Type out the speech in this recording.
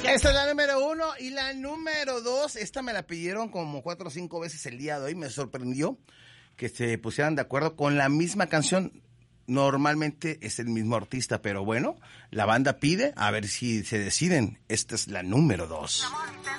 Esta es la número 1 y la número 2. Esta me la pidieron como 4 o 5 veces el día de hoy. Me sorprendió que se pusieran de acuerdo con la misma canción. Normalmente es el mismo artista, pero bueno, la banda pide a ver si se deciden. Esta es la número 2.